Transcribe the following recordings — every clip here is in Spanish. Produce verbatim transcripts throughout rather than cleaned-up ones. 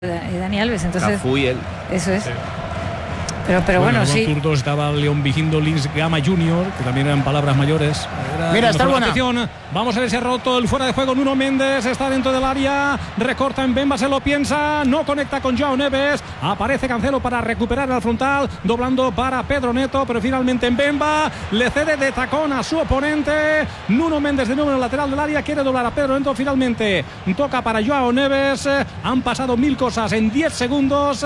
y Dani Alves, entonces Cafú y él. Eso es. Sí. Pero, pero bueno, bueno sí. Los zurdos estaba León Vigindo Lins Gama junior, que también eran palabras mayores. Era Mira, está buena. Atención, vamos a ver si ha roto el fuera de juego. Nuno Méndez está dentro del área, recorta en Bemba, se lo piensa, no conecta con Joao Neves. Aparece Cancelo para recuperar al frontal, doblando para Pedro Neto, pero finalmente en Bemba le cede de tacón a su oponente. Nuno Méndez de nuevo en el lateral del área, quiere doblar a Pedro Neto. Finalmente toca para Joao Neves. Han pasado mil cosas en diez segundos.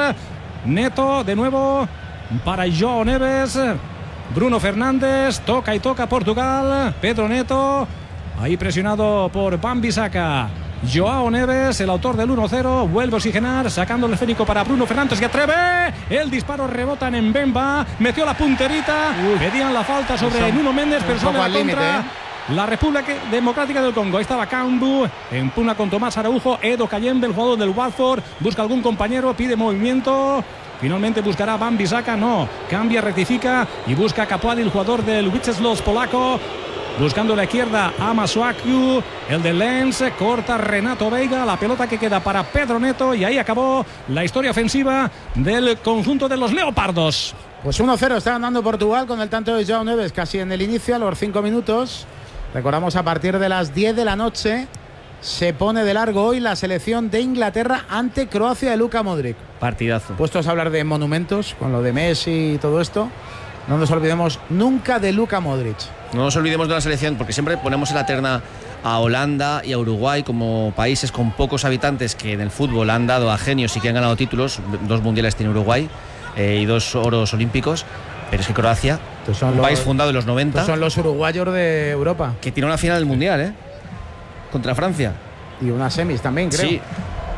Neto de nuevo para Joao Neves. Bruno Fernández toca y toca Portugal. Pedro Neto ahí presionado por Wan-Bissaka. Joao Neves, el autor del uno cero, vuelve a oxigenar, sacando el esférico para Bruno Fernández, que atreve. El disparo rebota en Mbemba, metió la punterita. Uy. Pedían la falta sobre Nuno Méndez, pero sale la contra. ¿eh? La República Democrática del Congo. Ahí estaba Kambu, empuna con Tomás Araujo. Edo Kayembe, el jugador del Watford, busca algún compañero, pide movimiento. Finalmente buscará Wan-Bissaka, no, cambia, rectifica y busca a Capuali, el jugador del Wisławia polaco. Buscando la izquierda a Masuaku, el de Lens, corta Renato Veiga, la pelota que queda para Pedro Neto, y ahí acabó la historia ofensiva del conjunto de los Leopardos. Pues uno cero está ganando Portugal con el tanto de Joao Neves casi en el inicio, a los cinco minutos. Recordamos, a partir de las diez de la noche se pone de largo hoy la selección de Inglaterra ante Croacia de Luka Modric. Partidazo. Puestos a hablar de monumentos, con lo de Messi y todo esto, no nos olvidemos nunca de Luka Modric. No nos olvidemos de la selección, porque siempre ponemos en la terna a Holanda y a Uruguay como países con pocos habitantes que en el fútbol han dado a genios y que han ganado títulos. Dos mundiales tiene Uruguay eh, y dos oros olímpicos. Pero es que Croacia, son un los, país fundado en los noventa, son los uruguayos de Europa, que tiene una final del mundial, ¿eh? Contra Francia. Y unas semis también, creo. Sí,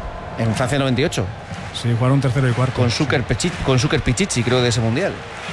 en Francia noventa y ocho. Sí, jugaron tercero y cuarto. Con Šuker Pichichi, con Šuker Pichichi, creo, de ese mundial.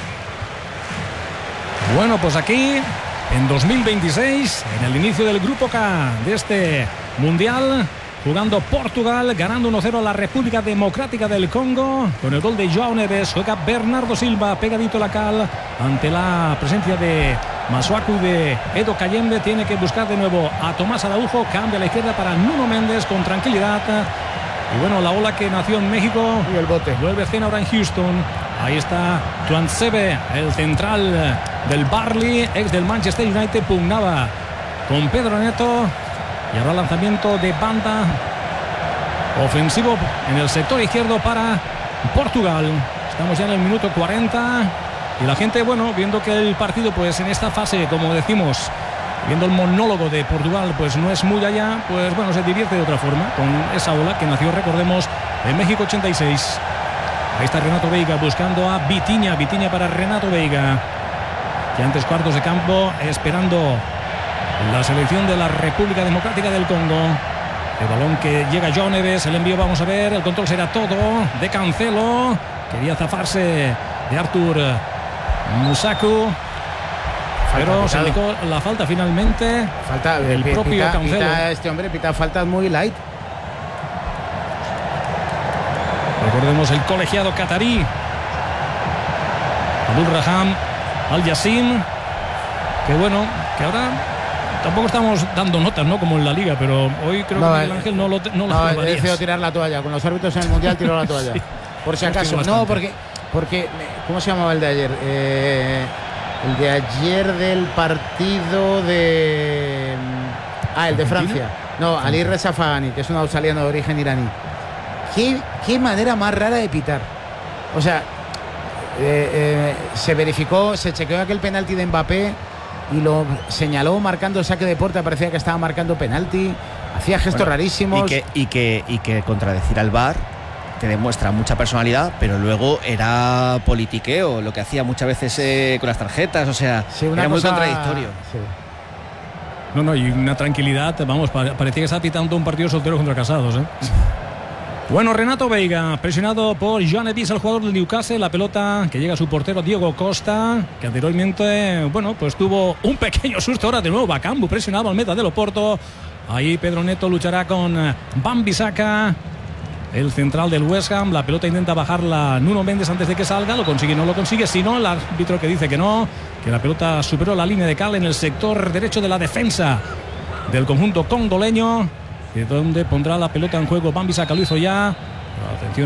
Bueno, pues aquí, en dos mil veintiséis, en el inicio del Grupo K de este mundial, jugando Portugal, ganando uno cero a la República Democrática del Congo, con el gol de Joao Neves. Juega Bernardo Silva, pegadito la cal, ante la presencia de Masuaku y de Edo Kayembe. Tiene que buscar de nuevo a Tomás Araujo, cambia a la izquierda para Nuno Méndez con tranquilidad. Y bueno, la ola que nació en México y el bote vuelve a escena ahora en Houston. Ahí está Tuanzebe, el central del Burnley, ex del Manchester United, pugnaba con Pedro Neto. Y habrá lanzamiento de banda ofensivo en el sector izquierdo para Portugal. Estamos ya en el minuto cuarenta. Y la gente, bueno, viendo que el partido, pues en esta fase, como decimos, viendo el monólogo de Portugal, pues no es muy allá, pues bueno, se divierte de otra forma con esa ola que nació, recordemos, en México ochenta y seis. Ahí está Renato Veiga buscando a Vitinha. Vitinha para Renato Veiga. Y antes cuartos de campo, esperando la selección de la República Democrática del Congo. El balón que llega a Joao Neves, el envío, vamos a ver, el control será todo de Cancelo. Quería zafarse de Artur Musaku, pero se indicó la falta finalmente. Falta el pita, propio pita, Cancelo. Pita este hombre pita faltas muy light. Recordemos el colegiado catarí Abdul Raham Al Yassim, que bueno, que ahora tampoco estamos dando notas, ¿no? Como en la liga, pero hoy creo no, que Miguel Ángel no lo no, no lo he decidido tirar la toalla. Con los árbitros en el mundial tiró la toalla. Sí. Por si acaso. No, porque, porque. ¿Cómo se llamaba el de ayer? Eh, el de ayer del partido de. Ah, el de Francia. No, Ali Reza Fagani, que es un australiano de origen iraní. ¿Qué, qué manera más rara de pitar. O sea, eh, eh, se verificó, se chequeó aquel penalti de Mbappé y lo señaló marcando saque de puerta. Parecía que estaba marcando penalti. Hacía gestos bueno, rarísimos. Y que, y, que, y que contradecir al V A R te demuestra mucha personalidad, pero luego era politiqueo, lo que hacía muchas veces eh, con las tarjetas. O sea, sí, era cosa, muy contradictorio. Sí. No, no, y una tranquilidad. Vamos, parecía que estaba pitando un partido soltero contra casados, ¿eh? Bueno, Renato Veiga, presionado por Joao Neves, el jugador del Newcastle. La pelota que llega a su portero Diego Costa, que anteriormente, bueno, pues tuvo un pequeño susto. Ahora de nuevo Bakambu presionado al meta del Oporto. Ahí Pedro Neto luchará con Wan-Bissaka, el central del West Ham. La pelota intenta bajarla Nuno Méndez antes de que salga. Lo consigue, no lo consigue. Si no, el árbitro que dice que no, que la pelota superó la línea de cal en el sector derecho de la defensa del conjunto congoleño, de donde pondrá la pelota en juego Wan-Bissaka. Lo hizo ya. Atención.